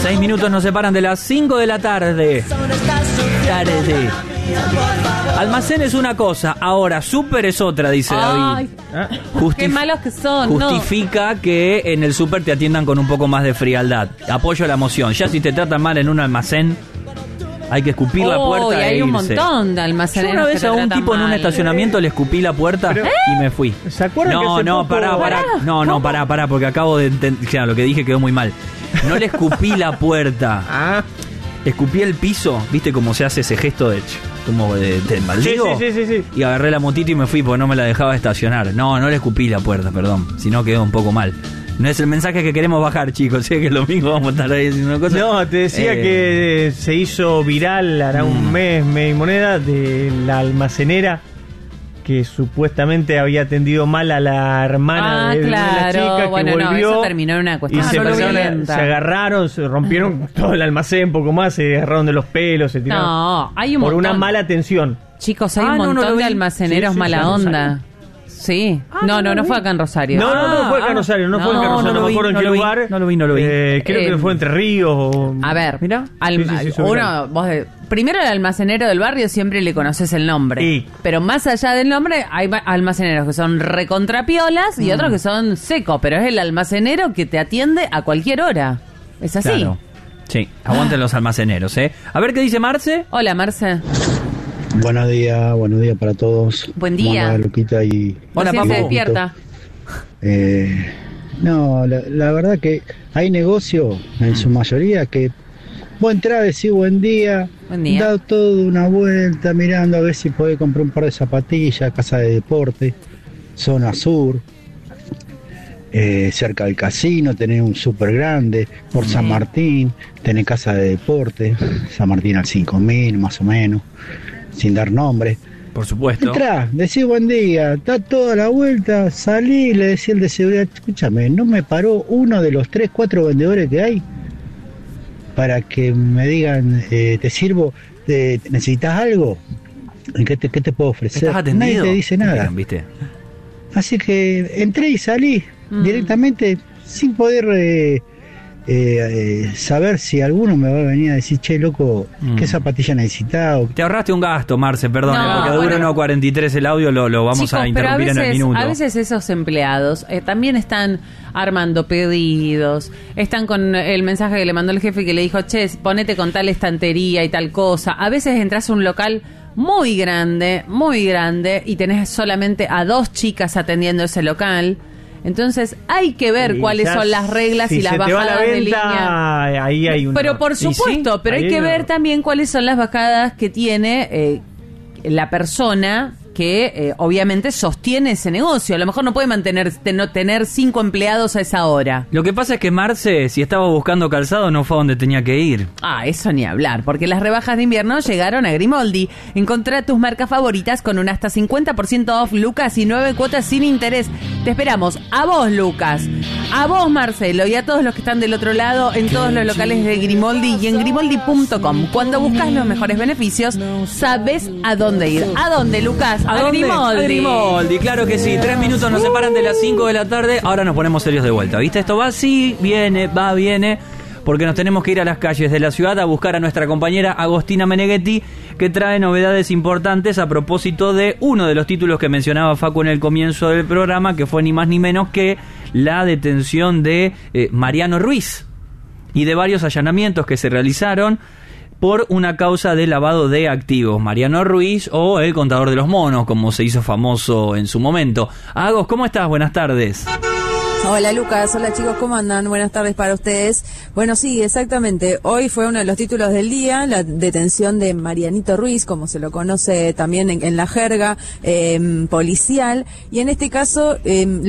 6 minutos nos separan de las 5 de la tarde. Almacén es una cosa, ahora súper es otra, dice David. Qué malos que son. Justifica que en el súper te atiendan con un poco más de frialdad. Apoyo la moción. Ya si te tratan mal en un almacén, hay que escupir la puerta e irse. Hay un montón de almaceneros. Yo una vez a un tipo en un estacionamiento le escupí la puerta y me fui. ¿Se acuerdan pará, porque acabo de entender, claro, lo que dije quedó muy mal. No le escupí la puerta. Escupí el piso, ¿viste cómo se hace ese gesto de maldigo? Sí. Y agarré la motito y me fui porque no me la dejaba estacionar. No le escupí la puerta, perdón, si no quedó un poco mal. No es el mensaje que queremos bajar, chicos. Sé que el domingo vamos a estar ahí haciendo cosas. No, te decía que se hizo viral, hará un mes, media moneda, de la almacenera que supuestamente había atendido mal a la hermana de la chica, que volvió, eso terminó en una cuestión se agarraron, se rompieron todo el almacén, un poco más, se agarraron de los pelos, se tiraron hay un por montón. Una mala atención. Chicos, hay un montón de almaceneros mala onda. Sí. No fue acá en Rosario. No fue acá en Rosario, no fue acá en Rosario, no me acuerdo en qué lugar. No lo vi. Creo que fue Entre Ríos. A ver, mira. Primero el almacenero del barrio siempre le conoces el nombre. Sí. Pero más allá del nombre, hay almaceneros que son recontrapiolas y otros que son secos. Pero es el almacenero que te atiende a cualquier hora. Es así. Claro. Sí, aguanten los almaceneros, A ver qué dice Marce. Hola, Marce. Buenos días para todos. Buen día. Hola, Luquita y... Hola, Papu. Se despierta. La verdad que hay negocio, en su mayoría, que vos entrás, decís buen día, da todo una vuelta mirando a ver si podés comprar un par de zapatillas, casa de deporte, zona sur, cerca del casino tenés un súper grande, por San Martín tenés casa de deporte, San Martín al 5000 más o menos, sin dar nombre. Por supuesto. Entrá, decís buen día, da toda la vuelta, salí, le decía el de seguridad, escúchame, ¿no me paró uno de los 3, 4 vendedores que hay? Para que me digan, ¿te sirvo? ¿Necesitas algo? ¿Qué te puedo ofrecer? ¿Estás atendido? Nadie te dice nada. ¿Viste? Así que entré y salí directamente sin poder saber si alguno me va a venir a decir, che, loco, ¿qué zapatilla necesitas? Te ahorraste un gasto, Marce, perdón, porque dura 1:43 el audio, lo vamos, chicos, a interrumpir en el minuto. A veces esos empleados también están armando pedidos, están con el mensaje que le mandó el jefe que le dijo, che, ponete con tal estantería y tal cosa. A veces entras a un local muy grande, y tenés solamente a 2 chicas atendiendo ese local. Entonces hay que ver cuáles son las reglas y las bajadas de línea. Ahí hay una... Pero por supuesto, pero hay que ver también cuáles son las bajadas que tiene la persona que obviamente sostiene ese negocio. A lo mejor no puede tener 5 empleados a esa hora. Lo que pasa es que Marce, si estaba buscando calzado, no fue a donde tenía que ir. Eso ni hablar, porque las rebajas de invierno llegaron a Grimoldi. Encontrá tus marcas favoritas con un hasta 50% off, Lucas, y 9 cuotas sin interés. Te esperamos a vos, Lucas, a vos, Marcelo, y a todos los que están del otro lado en todos los locales de Grimoldi y en grimoldi.com. Cuando buscas los mejores beneficios, sabes a dónde ir. ¿A dónde, Lucas? ¿A Grimoldi? A Grimoldi, claro que sí. 3 minutos nos separan de las 5 de la tarde. Ahora nos ponemos serios de vuelta, ¿viste? Esto va, sí, viene, porque nos tenemos que ir a las calles de la ciudad a buscar a nuestra compañera Agostina Meneghetti, que trae novedades importantes a propósito de uno de los títulos que mencionaba Facu en el comienzo del programa, que fue ni más ni menos que la detención de Mariano Ruiz y de varios allanamientos que se realizaron por una causa de lavado de activos. Mariano Ruiz, o el contador de los monos, como se hizo famoso en su momento. Agos, ¿cómo estás? Buenas tardes. Hola Lucas, hola chicos, ¿cómo andan? Buenas tardes para ustedes. Bueno, sí, exactamente. Hoy fue uno de los títulos del día, la detención de Marianito Ruiz, como se lo conoce también en la jerga policial. Y en este caso...